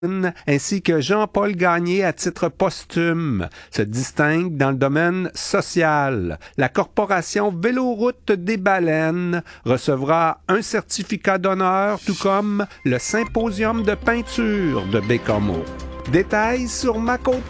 ainsi que Jean-Paul Gagné à titre posthume se distingue dans le domaine social. La Corporation Véloroute des Baleines recevra un certificat d'honneur, tout comme le Symposium de peinture de Bécomo. Détails sur ma côte